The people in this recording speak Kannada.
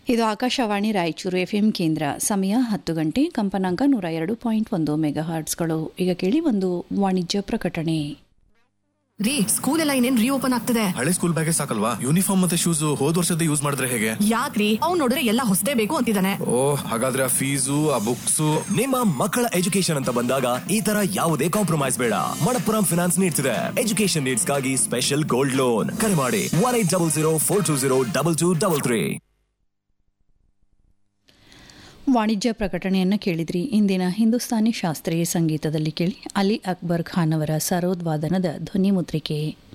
ಇದು ಆಕಾಶವಾಣಿ ರಾಯಚೂರು ಎಫ್ಎಂ ಕೇಂದ್ರ. ಸಮಯ 10 ಗಂಟೆ, ಕಂಪನಾಂಕ 102.1 ಮೆಗಾಹರ್ಟ್ಸ್ಗಳು. ಈಗ ಕೇಳಿ ಒಂದು ವಾಣಿಜ್ಯ ಪ್ರಕಟಣೆ. ರೀ, ಸ್ಕೂಲ್ ಎಲ್ಲ ಇನ್ನೇನ್ ರೀಓಪನ್ ಆಗ್ತದೆ. ಹಳೆ ಸ್ಕೂಲ್ ಬ್ಯಾಗೇ ಸಾಕಲ್ವಾ? ಯೂನಿಫಾರ್ಮ್ ಮತ್ತೆ ಶೂಸ್ ಹೋದ್ ವರ್ಷದ ಯೂಸ್ ಮಾಡಿದ್ರೆ ಹೇಗೆ? ಯಾಕ್ರಿ, ಅವ್ನು ನೋಡಿದ್ರೆ ಎಲ್ಲ ಹೊಸದೇ ಬೇಕು ಅಂತಿದ್ದಾನೆ. ಹಾಗಾದ್ರೆ ಆ ಫೀಸು, ಆ ಬುಕ್ಸ್. ನಿಮ್ಮ ಮಕ್ಕಳ ಎಜುಕೇಶನ್ ಅಂತ ಬಂದಾಗ ಈ ತರ ಯಾವುದೇ ಕಾಂಪ್ರಮೈಸ್ ಬೇಡ. ಮಣಪ್ಪುರಂ ಫಿನಾನ್ಸ್ ನೀಡ್ತಿದೆ ಎಜುಕೇಶನ್ ನೀಡ್ಸ್ ಗಾಗಿ ಸ್ಪೆಷಲ್ ಗೋಲ್ಡ್ ಲೋನ್. ಕರೆ ಮಾಡಿ 1800420223. ವಾಣಿಜ್ಯ ಪ್ರಕಟಣೆಯನ್ನು ಕೇಳಿದ್ರಿ. ಇಂದಿನ ಹಿಂದೂಸ್ತಾನಿ ಶಾಸ್ತ್ರೀಯ ಸಂಗೀತದಲ್ಲಿ ಕೇಳಿ ಅಲಿ ಅಕ್ಬರ್ ಖಾನ್ ಅವರ ಸರೋದ್ ವಾದನದ ಧ್ವನಿ ಮುದ್ರಿಕೆ.